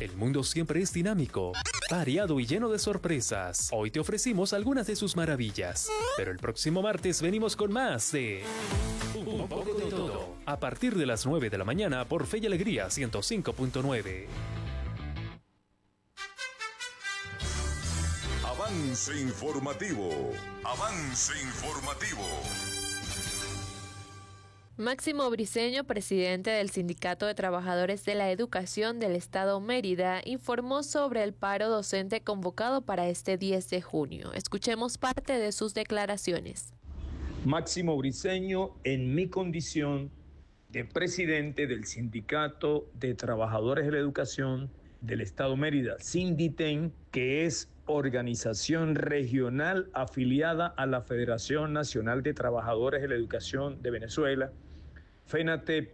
El mundo siempre es dinámico, variado y lleno de sorpresas. Hoy te ofrecimos algunas de sus maravillas, pero el próximo martes venimos con más de Un poco de todo, a partir de las 9 de la mañana por Fe y Alegría 105.9. Avance informativo. Avance informativo. Máximo Briceño, presidente del Sindicato de Trabajadores de la Educación del Estado Mérida, informó sobre el paro docente convocado para este 10 de junio. Escuchemos parte de sus declaraciones. Máximo Briceño, en mi condición de presidente del Sindicato de Trabajadores de la Educación del Estado Mérida, Sinditen, que es organización regional afiliada a la Federación Nacional de Trabajadores de la Educación de Venezuela, FENATEP,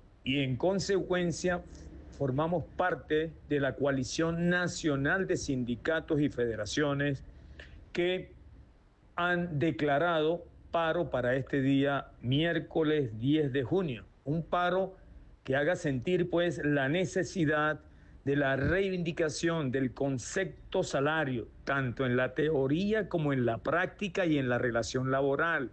y en consecuencia formamos parte de la coalición nacional de sindicatos y federaciones que han declarado paro para este día miércoles 10 de junio. Un paro que haga sentir pues la necesidad de la reivindicación del concepto salario, tanto en la teoría como en la práctica y en la relación laboral.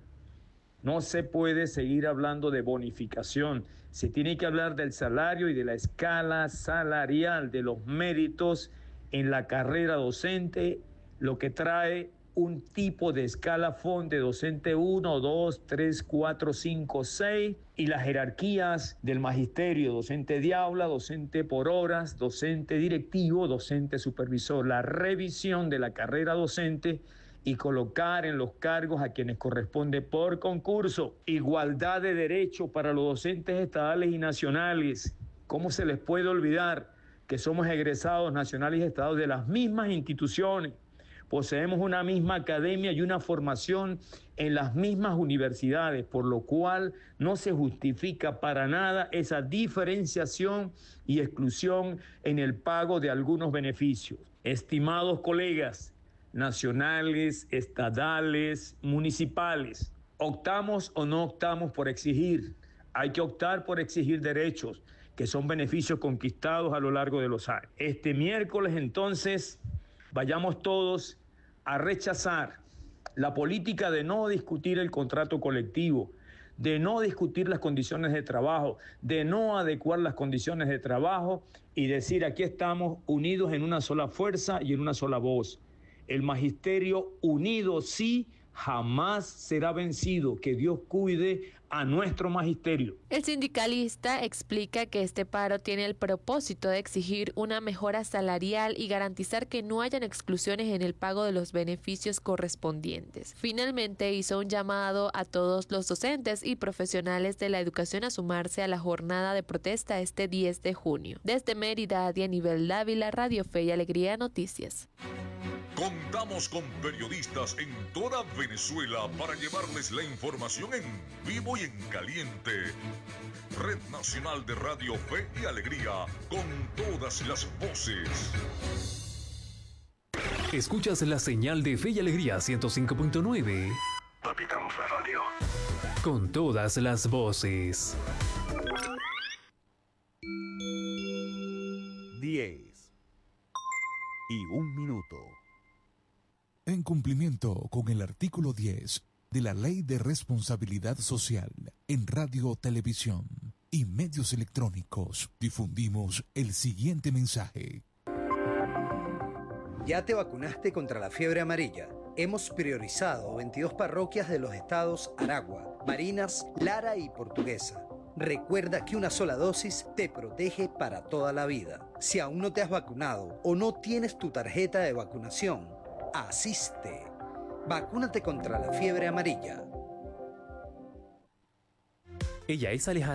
No se puede seguir hablando de bonificación, se tiene que hablar del salario y de la escala salarial, de los méritos en la carrera docente, lo que trae un tipo de escalafón de docente 1, 2, 3, 4, 5, 6 y las jerarquías del magisterio, docente de aula, docente por horas, docente directivo, docente supervisor, la revisión de la carrera docente y colocar en los cargos a quienes corresponde por concurso. Igualdad de derecho para los docentes estatales y nacionales. ¿Cómo se les puede olvidar que somos egresados nacionales y estados de las mismas instituciones? Poseemos una misma academia y una formación en las mismas universidades, por lo cual no se justifica para nada esa diferenciación y exclusión en el pago de algunos beneficios. Estimados colegas nacionales, estatales, municipales, ¿optamos o no optamos por exigir? Hay que optar por exigir derechos, que son beneficios conquistados a lo largo de los años. Este miércoles, entonces, vayamos todos a rechazar la política de no discutir el contrato colectivo, de no discutir las condiciones de trabajo, de no adecuar las condiciones de trabajo y decir aquí estamos unidos en una sola fuerza y en una sola voz. El magisterio unido sí, jamás será vencido. Que Dios cuide a nuestro magisterio. El sindicalista explica que este paro tiene el propósito de exigir una mejora salarial y garantizar que no hayan exclusiones en el pago de los beneficios correspondientes. Finalmente hizo un llamado a todos los docentes y profesionales de la educación a sumarse a la jornada de protesta este 10 de junio. Desde Mérida, Dianibel Dávila, Radio Fe y Alegría Noticias. Contamos con periodistas en toda Venezuela para llevarles la información en vivo y en caliente. Red Nacional de Radio Fe y Alegría, con todas las voces. Escuchas la señal de Fe y Alegría 105.9. Capitán Radio. Con todas las voces. 10:01. En cumplimiento con el artículo 10 de la Ley de Responsabilidad Social en Radio, Televisión y Medios Electrónicos, difundimos el siguiente mensaje. ¿Ya te vacunaste contra la fiebre amarilla? Hemos priorizado 22 parroquias de los estados Aragua, Barinas, Lara y Portuguesa. Recuerda que una sola dosis te protege para toda la vida. Si aún no te has vacunado o no tienes tu tarjeta de vacunación, asiste. Vacúnate contra la fiebre amarilla. Ella es Alejandra.